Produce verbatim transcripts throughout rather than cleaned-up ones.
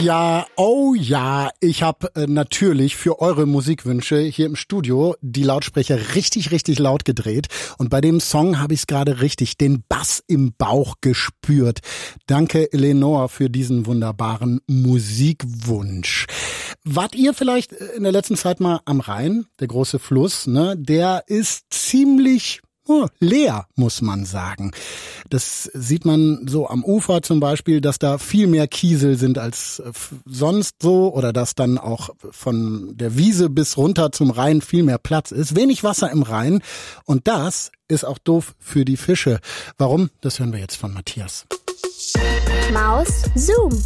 ja, oh ja, ich habe äh, natürlich für eure Musikwünsche hier im Studio die Lautsprecher richtig, richtig laut gedreht. Und bei dem Song habe ich es gerade richtig, den Bass im Bauch gespürt. Danke, Eleonore, für diesen wunderbaren Musikwunsch. Wart ihr vielleicht in der letzten Zeit mal am Rhein, der große Fluss, ne? Der ist ziemlich Oh, leer, muss man sagen. Das sieht man so am Ufer zum Beispiel, dass da viel mehr Kiesel sind als sonst so oder dass dann auch von der Wiese bis runter zum Rhein viel mehr Platz ist. Wenig Wasser im Rhein und das ist auch doof für die Fische. Warum? Das hören wir jetzt von Matthias. Maus Zoom.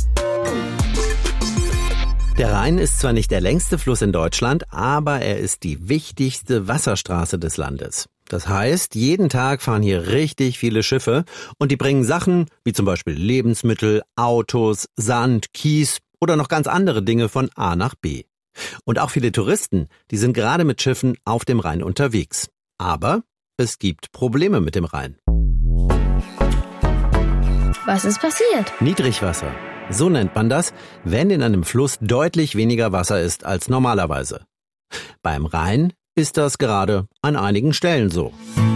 Der Rhein ist zwar nicht der längste Fluss in Deutschland, aber er ist die wichtigste Wasserstraße des Landes. Das heißt, jeden Tag fahren hier richtig viele Schiffe und die bringen Sachen wie zum Beispiel Lebensmittel, Autos, Sand, Kies oder noch ganz andere Dinge von A nach B. Und auch viele Touristen, die sind gerade mit Schiffen auf dem Rhein unterwegs. Aber es gibt Probleme mit dem Rhein. Was ist passiert? Niedrigwasser. So nennt man das, wenn in einem Fluss deutlich weniger Wasser ist als normalerweise. Beim Rhein ist das gerade an einigen Stellen so.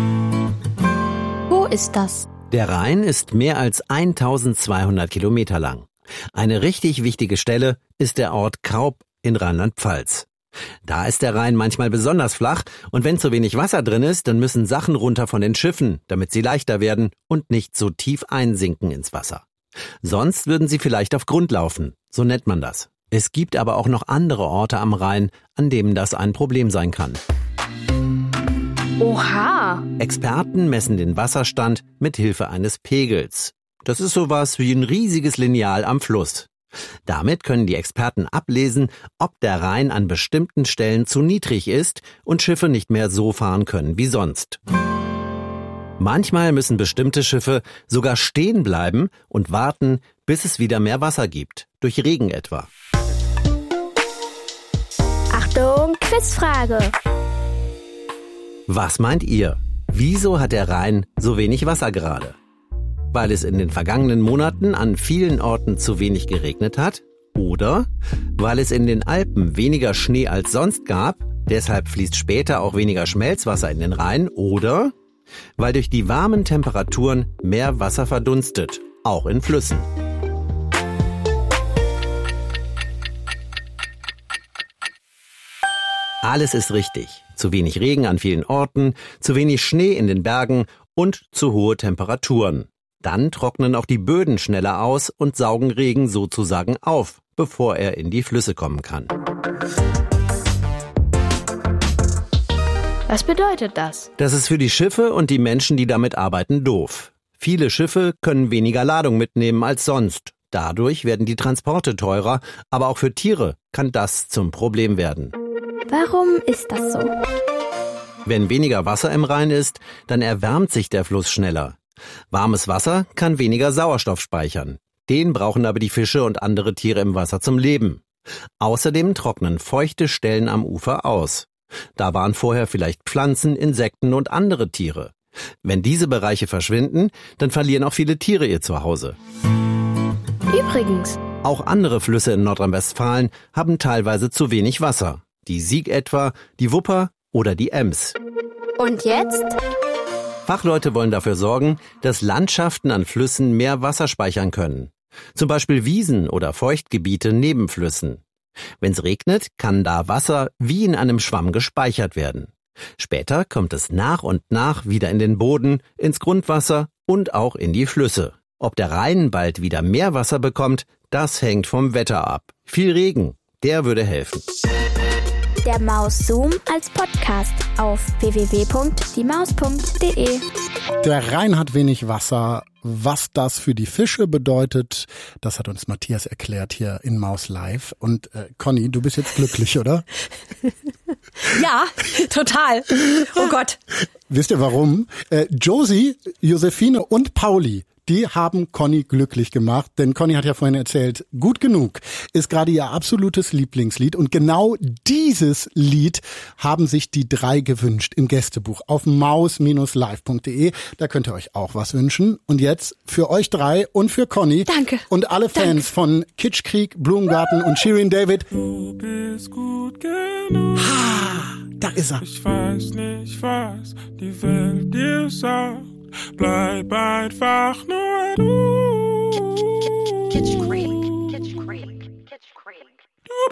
Wo ist das? Der Rhein ist mehr als eintausendzweihundert Kilometer lang. Eine richtig wichtige Stelle ist der Ort Kraup in Rheinland-Pfalz. Da ist der Rhein manchmal besonders flach und wenn zu wenig Wasser drin ist, dann müssen Sachen runter von den Schiffen, damit sie leichter werden und nicht so tief einsinken ins Wasser. Sonst würden sie vielleicht auf Grund laufen, so nennt man das. Es gibt aber auch noch andere Orte am Rhein, an denen das ein Problem sein kann. Oha! Experten messen den Wasserstand mit Hilfe eines Pegels. Das ist sowas wie ein riesiges Lineal am Fluss. Damit können die Experten ablesen, ob der Rhein an bestimmten Stellen zu niedrig ist und Schiffe nicht mehr so fahren können wie sonst. Manchmal müssen bestimmte Schiffe sogar stehen bleiben und warten, bis es wieder mehr Wasser gibt, durch Regen etwa. Achtung, Quizfrage. Was meint ihr? Wieso hat der Rhein so wenig Wasser gerade? Weil es in den vergangenen Monaten an vielen Orten zu wenig geregnet hat? Oder weil es in den Alpen weniger Schnee als sonst gab, deshalb fließt später auch weniger Schmelzwasser in den Rhein? Oder weil durch die warmen Temperaturen mehr Wasser verdunstet, auch in Flüssen? Alles ist richtig. Zu wenig Regen an vielen Orten, zu wenig Schnee in den Bergen und zu hohe Temperaturen. Dann trocknen auch die Böden schneller aus und saugen Regen sozusagen auf, bevor er in die Flüsse kommen kann. Was bedeutet das? Das ist für die Schiffe und die Menschen, die damit arbeiten, doof. Viele Schiffe können weniger Ladung mitnehmen als sonst. Dadurch werden die Transporte teurer, aber auch für Tiere kann das zum Problem werden. Warum ist das so? Wenn weniger Wasser im Rhein ist, dann erwärmt sich der Fluss schneller. Warmes Wasser kann weniger Sauerstoff speichern. Den brauchen aber die Fische und andere Tiere im Wasser zum Leben. Außerdem trocknen feuchte Stellen am Ufer aus. Da waren vorher vielleicht Pflanzen, Insekten und andere Tiere. Wenn diese Bereiche verschwinden, dann verlieren auch viele Tiere ihr Zuhause. Übrigens, auch andere Flüsse in Nordrhein-Westfalen haben teilweise zu wenig Wasser. Die Sieg etwa, die Wupper oder die Ems. Und jetzt? Fachleute wollen dafür sorgen, dass Landschaften an Flüssen mehr Wasser speichern können. Zum Beispiel Wiesen oder Feuchtgebiete neben Flüssen. Wenn es regnet, kann da Wasser wie in einem Schwamm gespeichert werden. Später kommt es nach und nach wieder in den Boden, ins Grundwasser und auch in die Flüsse. Ob der Rhein bald wieder mehr Wasser bekommt, das hängt vom Wetter ab. Viel Regen, der würde helfen. Der Maus Zoom als Podcast auf w w w punkt die maus punkt d e. Der Rhein hat wenig Wasser. Was das für die Fische bedeutet, das hat uns Matthias erklärt hier in Maus Live. Und äh, Conny, du bist jetzt glücklich, oder? Ja, total. Oh Gott. Wisst ihr warum? Äh, Josie, Josephine und Pauli, die haben Conny glücklich gemacht, denn Conny hat ja vorhin erzählt, Gut genug ist gerade ihr absolutes Lieblingslied und genau dieses Lied haben sich die drei gewünscht im Gästebuch auf maus Bindestrich live Punkt de. Da könnt ihr euch auch was wünschen. Und jetzt für euch drei und für Conny Danke. und alle Fans Danke. von Kitschkrieg, Blumengarten und Shirin David. Du bist gut genug. Ah, da ist er. Ich weiß nicht, was die Welt dir sagt. Bleib einfach nur du.